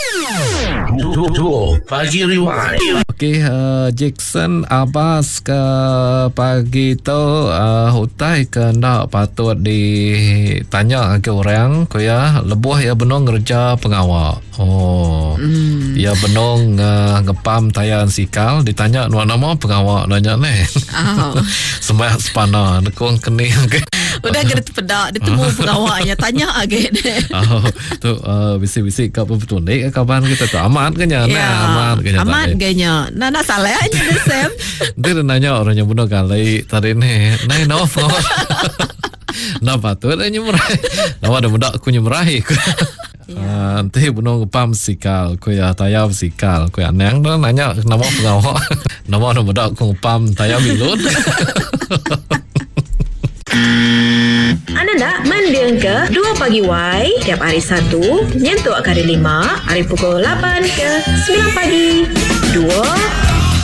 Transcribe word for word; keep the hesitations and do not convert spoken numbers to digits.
Dua Pagi Rewind. Okey, uh, Jackson Abbas ke pagi tu uh, hutai ke nak patut ditanya ke orang ko ya lebuh ya benong kerja pengawal. Oh. Mm. Ya benong uh, ngepam tayan sikal ditanya nama pengawal nanya ni. Oh. Semua sepana nekong kening ke. Udah kena terpedak dia temu pengawalnya tanya agak ni. Oh, tu uh, bisik-bisik kau betul ni kawan kita tu aman ke nya? Ya, Nah, aman ke nya? Aman ke nya? Nah, nak salah aja ni Sam. Dia nanya orang yang bunuh kali tadi ni. Nai no. Napa tu ada nyemrai? Nama ada budak aku nyemrai. Ah, nanti bunuh pam sikal, ku ya tayam sikal, ku ya nang tu nanya nama pengawal. Nama ada budak aku pam tayam bilut. Anda nak mendengar ke Dua Pagi Y tiap hari Sabtu nyentuh kali lima, hari pukul lapan ke sembilan pagi.